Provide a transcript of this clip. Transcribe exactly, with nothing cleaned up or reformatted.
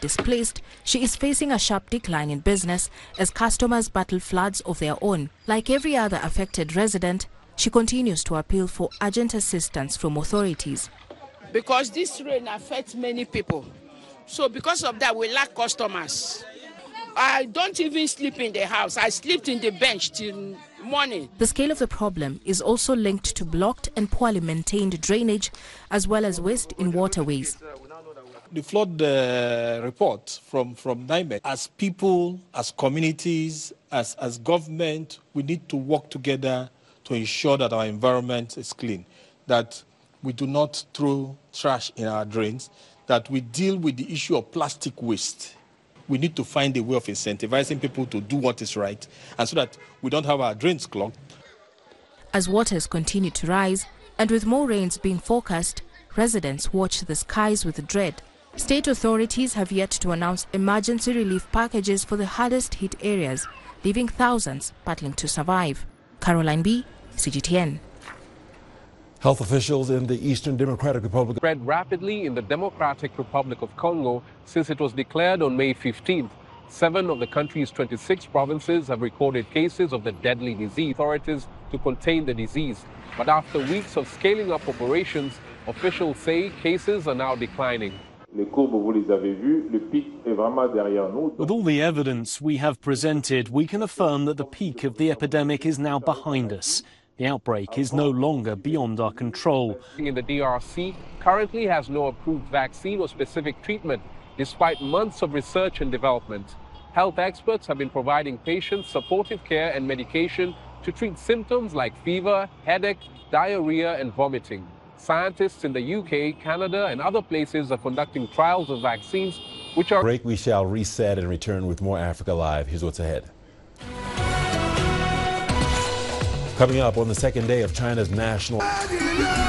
Displaced, she is facing a sharp decline in business as customers battle floods of their own. Like every other affected resident, she continues to appeal for urgent assistance from authorities. Because this rain affects many people. So because of that, we lack customers. I don't even sleep in the house. I slept in the bench till morning. The scale of the problem is also linked to blocked and poorly maintained drainage, as well as waste in waterways. The flood uh, report from, from NIMET, as people, as communities, as, as government, we need to work together to ensure that our environment is clean, that we do not throw trash in our drains, that we deal with the issue of plastic waste. We need to find a way of incentivizing people to do what is right, and so that we don't have our drains clogged. As waters continue to rise, and with more rains being forecast, residents watch the skies with dread. State authorities have yet to announce emergency relief packages for the hardest hit areas, leaving thousands battling to survive. Caroline B, C G T N. Health officials in the Eastern Democratic Republic spread rapidly in the Democratic Republic of Congo since it was declared on May fifteenth. Seven of the country's twenty-six provinces have recorded cases of the deadly disease. Authorities to contain the disease. But after weeks of scaling up operations, officials say cases are now declining. With all the evidence we have presented, we can affirm that the peak of the epidemic is now behind us. The outbreak is no longer beyond our control. In the D R C currently has no approved vaccine or specific treatment, despite months of research and development. Health experts have been providing patients supportive care and medication to treat symptoms like fever, headache, diarrhea, and vomiting. Scientists in the U K, Canada, and other places are conducting trials of vaccines which are... Break, we shall reset and return with more Africa Live. Here's what's ahead. Coming up on the second day of China's national...